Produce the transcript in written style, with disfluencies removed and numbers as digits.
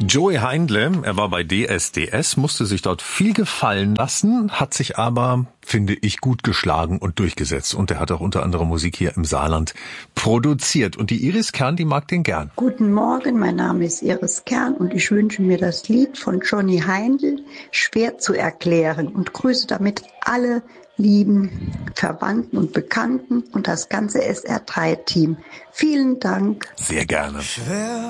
Joey Heindle, er war bei DSDS, musste sich dort viel gefallen lassen, hat sich aber, finde ich, gut geschlagen und durchgesetzt. Und er hat auch unter anderem Musik hier im Saarland produziert. Und die Iris Kern, die mag den gern. Guten Morgen, mein Name ist Iris Kern und ich wünsche mir das Lied von Johnny Heindl, Schwer zu erklären, und grüße damit alle lieben Verwandten und Bekannten und das ganze SR3-Team. Vielen Dank. Sehr gerne.